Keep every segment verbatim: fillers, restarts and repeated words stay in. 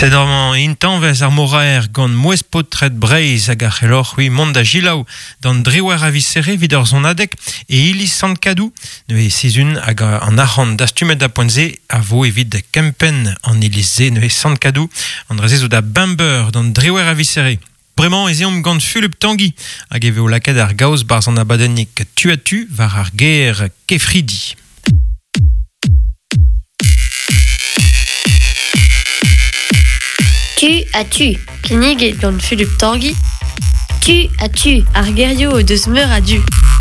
C'est dormant intan vez ar moraer gant mouez potret breiz hag ar c'heloc'h hui mont da gilaou d'an driwer a visere vid ur zon adek e ili sant kadou ne sizun hag an arran d'astumet da poenze a vo evit kempen an ilize ne sant kadou an drezez o da bamber d'an driwer a visere. Bremañ ez eomp gant Phulup Tanguy hag e veo lakad ar gaoz barz an abadennik tu-a-tu var ar ger kefridi. Tu-a-tu, kinnig et gant Phulup Tanguy. Tu-a-tu, ar gerio o deus meur a du.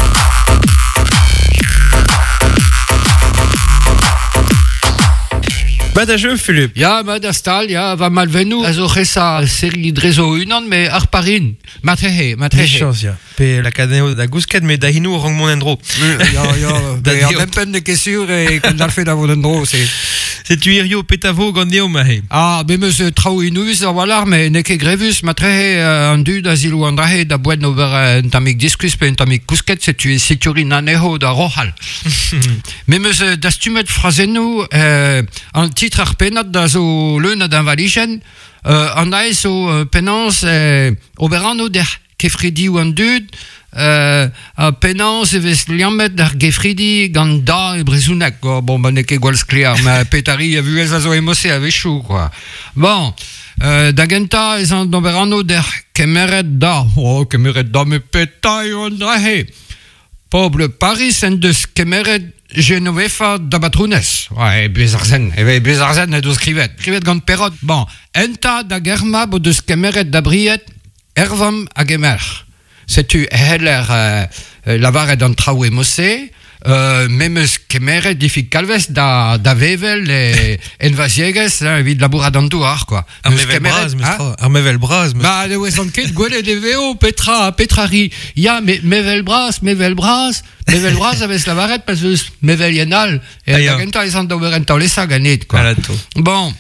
Bad a jeu, Phulup. Ya, bad a stal, ya, va malvenou. A zo c'hesa seri drezo unan, me ar parin. Matrehe, matrehe. Chance, ya. Pe la cadeno da gousket, me da hinou rang mon endro. Ya, ya, pe ar même pen de kesur e kon d'ar fe da mon endro, c'est... C'est tu irio petavo gandeo mahe. Ah, be meus trao inouvis ar walar, me ne ket grevus, matrehe an dud a zilou an drahe da boed ober un tamik diskus pe un tamik kousket, c'est tu sécurin aneho da rohal. Me meus d'astumet frazenou, euh, an titre ar penat da zo leun ad invaligen, euh, an aes o euh, penans euh, oberano der kefridi ou an dud, euh, a penans evez liamet der gefridi gant da e brezounek. Oh, bon, ba ne ket gwalz klear, ma petari a vuez a zo emose a vechou, quoi. Bon, euh, da genta ez an oberano der kemeret da. Oh, kemeret da me petai o an drahe. Poble Paris en deus kemeret Genovefa da Batrounes. Ouais, bezarzen. Eve bezarzen edo skrivet. Skrivet gant perot. Bon, enta da germa bo deus kemeret da briet ervam a gemer. Setu heller euh, lavaret an trao emose, euh, memeus kemeret difik kalvez da, da vevel e en vaziegez, hein, evit labourad an douar, quoi. Ar mevel braz, meus tra. Ar mevel braz, meus tra. Ba, de oez an ket gwele de veo, petra, petrari. Ya, me, mevel braz, mevel braz, mevel braz avez lavaret, pas eus mevel yenal, e da genta ez an d'oberen taolesa ganet, quoi. Alato. Bon,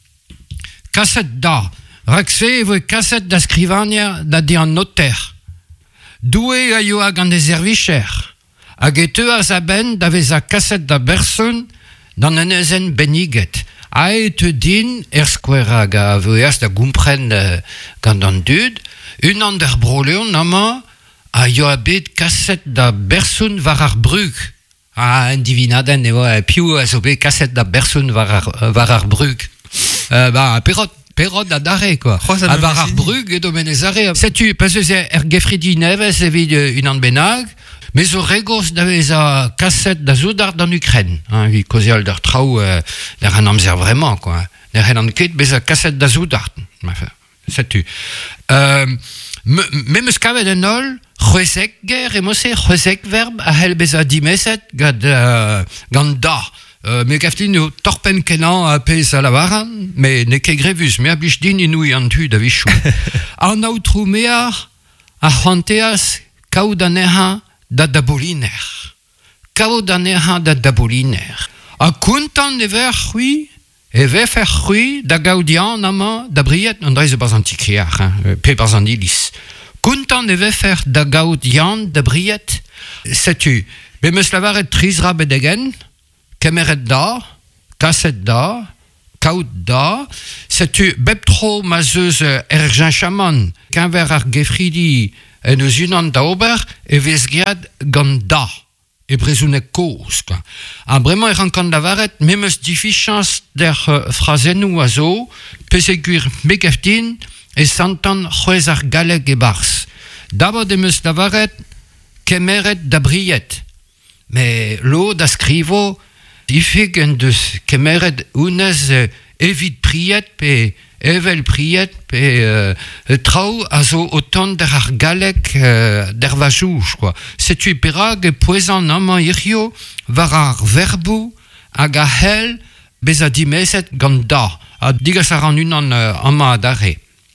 kaset da. Rakse evo kaset da skrivania da di an noter. Doue a yo hag an ezervicher. Hag e teu a zaben da vez a kaset da berson dan an ezen beniget. A e te din er skwer hag a veaz da gompren uh, gant an dud, un an der broleon nama a yo a bet kaset da berson var ar brug. Ah, en divinaden eo a piou a zo bet kaset da berson var ar, var ar brug. Uh, ba, perot. Perod a dare, quoi. Oh, a var ar brug edo menezare. Setu, parce que er gefridi nevez evit un an benag, mais o regos davez a kaset da zoudar d'an Ukraine. Hein, vi kozial d'ar trao, euh, d'ar an amzer vraiment, quoi. D'ar an ket bez a kaset da zoudar. Setu. Euh, me meus kavet en ol, c'hwezek ger, emose c'hwezek verb a hel bez a dimeset gant, uh, gant da. Euh, me gaftin o torpen kenan a pez a lavaran, me ne ket grevus, me a blij din inoui an tu da vichou. An aotrou mear a c'hanteaz kaout an erha da daboliner. Kaout an erha da daboliner. A kountan ever c'hui, ever fer c'hui da gaudian ama da briet, an dreiz e baz an tikriar, hein, pe baz an ilis. Kountan ever fer da gaudian da briet, setu, be meus lavaret trizra bedegen, kemeret da, kaset da, kaout da, setu bep tro mazeuz er jenchaman, kenver ar gefridi en eus unan da ober, e vez giad gant da, e brezounek koz, quoi. A bremañ er an kant lavaret, memeus difichans der uh, frazenou a zo, pesegur me geftin, e santan c'hwez ar galek e bars. Dabod e meus lavaret, kemeret da briet. Me lo da skrivo, difig en deus kemeret ounez euh, evit priet pe evel priet pe euh, trao a zo otan der ar galek euh, der vajouj, quoi. Setu perag e poezan amañ irio var ar verbou hag a hel bez a dimeset gant da. A digas ar an unan uh, amañ a dare.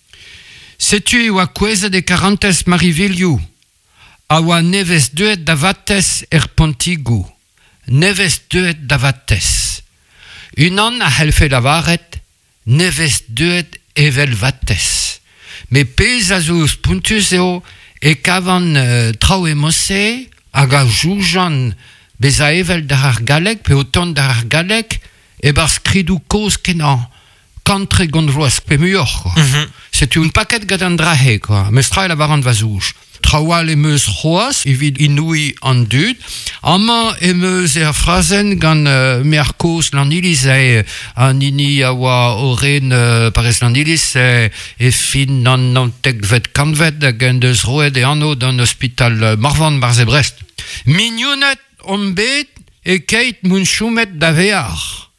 Setu e oa kwezet e karantez marivilioù. A oa nevez deuet da vatez er pontigou. Nevez deuet da vatez. Unan a helfe lavaret, nevez deuet evel vatez. Me pez a zo spuntus eo e kavan uh, trao emose hag a joujan bez a evel dar ar galek pe o ton dar ar galek e bar skridou koz kenan contre gondvloas pe muyor, quoi. Mhm. C'est une paquet gadandrahe, quoi. Mestra la varand vazouj. Trawa les meus roas, evit inouï en dud. Ama e meus er frazen gant uh, merkos l'anilis e anini awa oren uh, pares l'anilis e, e fin nan nantek vet kanvet gant deus roed e anno dan hospital uh, Marvan Barze Brest. Mignonnet ombet e keit mun choumet d'avear.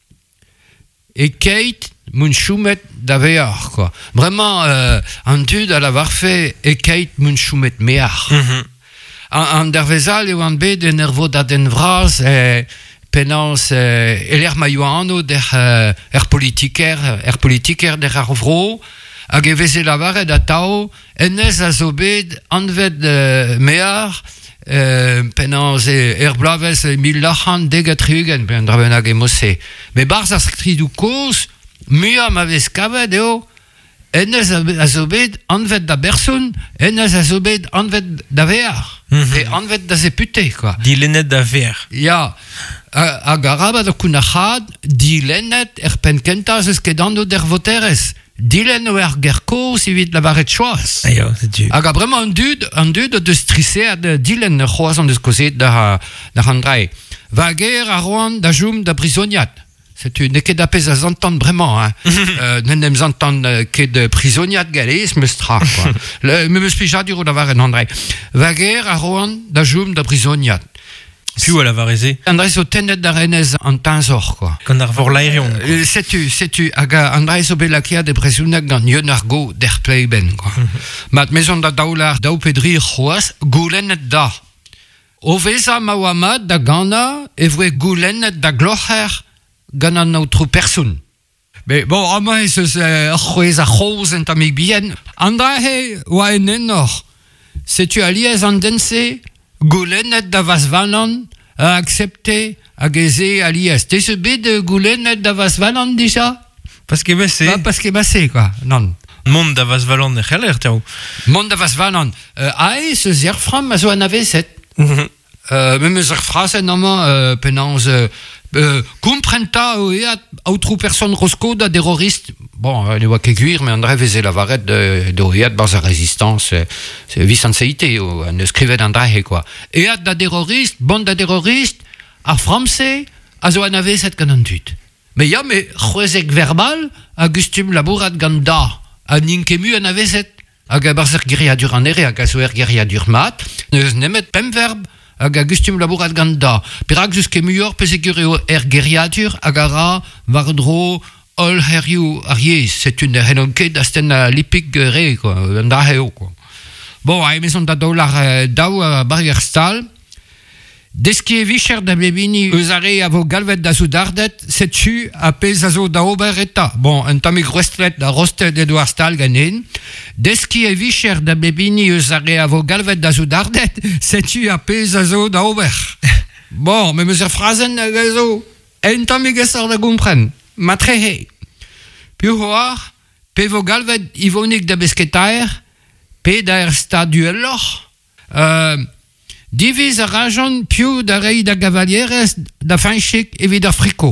Et Kate, mon choumet d'avear, quoi. Vraiment, euh, en dud à l'avoir fait, et Kate, mon choumet mear. Mhm. En, en dervezal, et en bed, de nervo d'adenvraz, et penance, et l'air maïouano, der, euh, er politiker, er politiker der arvro, hag eveze lavare datao, enez azobed, anved euh, mear, Euh, penans e er blaves e mil lachan degatriugen ben drabenag e mosse. Me barz ar skridou koz, mua ma vez kavet eo, enez azobed anvet da bersoun, enez azobed anvet da vear. Mhm. E anvet da zepute, quoi. Dilenet da ver. Ja, hag araba da kunachad, dilenet er penkentaz eus ket anno der voteres. Dilen o er gerko, si vit la varet choas. Ayo, c'est du. Hag a vraiment un dud, un dud de strisser de dilen ne choas an deus kozet da, da handrai. Vager a roan da joum da prisoniat. C'est une ket apes a zantan vraiment, hein. euh, Nenem zantan euh, ket de prisoniat galez, me stra, quoi. Le, me meus pijadur o da varet handrai. Vager a roan da joum da prisoniat. Piou à la varezé. André o tenet da renez an tanzor, quoi. Quand ar vor l'aérion. Euh, Sais-tu, sais-tu, hag a André o belakia de brezounak gant yon ar go der pleiben, quoi. Mat mezon da daoular daou pedri c'hoaz, goulennet da. O veza maouamad da gana, e vwe goulennet da glocher gant an outro persoun. Mais bon, ama ez eus c'hoez a c'hoz en tamik bien. André he oa en enor. Sais-tu aliez an dense, goulennet da vas vanan a accepté a geze alias. T'es ce bet de goulennet da vas vanan déjà? Parce que bah, c'est. Pas parce que bassé, quoi. Non. Monde da vas valon de cheller, tiao. Mont da vas vanan. Euh, ae, ce zerfram a zo an ave set. Mhm. Euh, même zerfra se nama euh, penans euh, euh, comprenta o eat outro person rosko da terroriste. Bon, ne oa ket gwir, mais André veze la varet de, de o eat barz a résistance, euh, c'est visanseite, o an escrivet André, quoi. Eat da terroriste, bon da terroriste, a framse, a zo an ave set gant an dud. Mais ya, me c'hwezek verbal, a gustum labourat gant da, a ninkemu an ave set. Hag a barz er geriadur an ere, hag a zo er geriadur mat, neus nemet pem verb, hag a gustum labourat gant da. Perak jus ket muior pesegur eo er geriadur, hag a ra vardro ol herriou ariez. C'est une renonket d'asten a lipik re, quoi, an da heo, quoi. Bon, a emezon da daoular euh, daou a barrier stal. Deski e vicher da bebini eus are a vo galvet da soudardet, setu a pez a zo da ober eta. Bon, un tamik restlet da rostet edo ar stal ganen. Deski e vicher da bebini eus are a vo galvet da soudardet, setu a pez a zo da ober. Bon, me meus er frazen a gazo, en tamik esar da gompren. Matre he. Piu hoar, pe vo galvet ivonik da besketaer, pe da er staduellor. Euh, Diviz a rajon piou da rei da gavalieres da fanchik evit ar friko.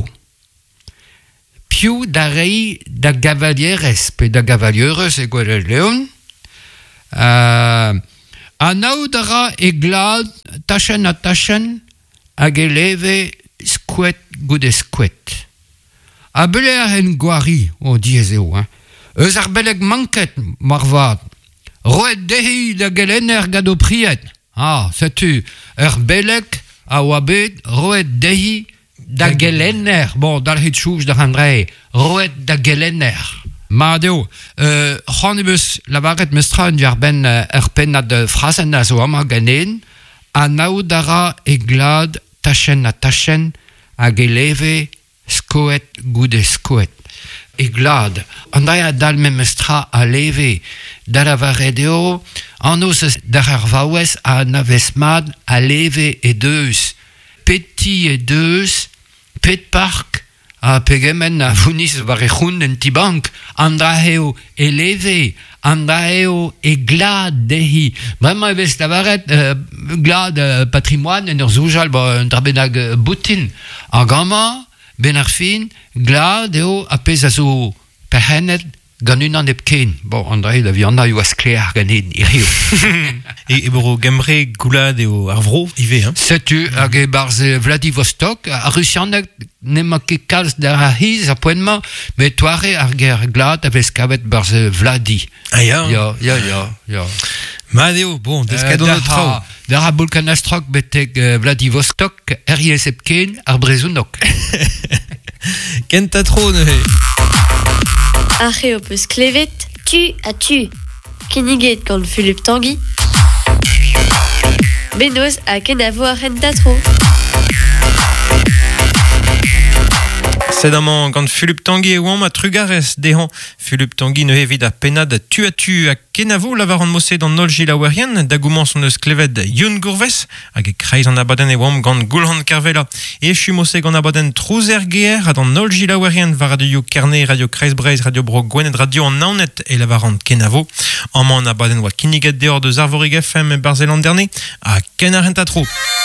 Piou da rei da gavalieres pe da gavalieres e gwell leon. Uh, a nao da ra e glad tachen a tachen hag e leve skouet goude skouet. A beler en gwari, o diez eo, hein. Eus ar beleg manket marvad. Roet dehi da gelener gado priet. Ah, sais-tu, er belek a oabet roet dehi da gelener. Bon, dal hit chouj da André, roet da gelener. Ma deo, euh, c'hanibus lavaret mestra un diarben uh, er penna de frasen a zo ama ganen, a naoudara e glad tachen a tachen hag e leve skoet goude skoet. E glad, André a dal me mestra a leve da la varedeo, an eus dar ar vaouez a navesmad a leve e deus. Peti e deus, pet park, a pegemen a vounis var e c'houn en tibank, andra eo e leve, andra eo e glad dehi. Bremañ e vez lavaret euh, glad euh, patrimoine en ur zoujal ba un drabenag euh, boutin. A gama, ben ar fin, glad eo a pez a zo pehennet gant unan ep ken. Bon, André, la vianda eo askler ganin, irio. Et, et boro gemre goulad eo arvro, ive, hein? Setu, hag e barze Vladivostok, a Rusianek nema ket kalz d'ar a hiz a poenma, me toare ar ger glad a vez kavet barze Vladi. Ah ya? Ya, ya, ya, ya. Madeo, bon, deskado Euh, no trao. Dar a Bolkanastrok betek euh, Vladivostok, eriez ep ken ar brezunok. Kenta tro, ne? Arre o peus klevet, tu a tu. Kiniget gant Philippe Tanguy. Benoz a kenavo a rentatro. Sedamant gant Philippe Tanguy e oam a trugarez dehan. Philippe Tanguy ne evit a penad tu a tu a kenavo lavaran mosse d'an nolji laouerien da gouman son eus klevet Youn Gourves hag e kreiz an abaden e oam gant Goulhan Karvela. E chu mosse gant abaden trouzer geer a d'an nolji laouerien va radio Kerne, radio Kreiz Breiz, radio Bro Gwenet, radio an naonet e lavaran kenavo. Amman abaden oa kiniget deor de Zarvorig F M e Barzeland derne a ken a rentatro.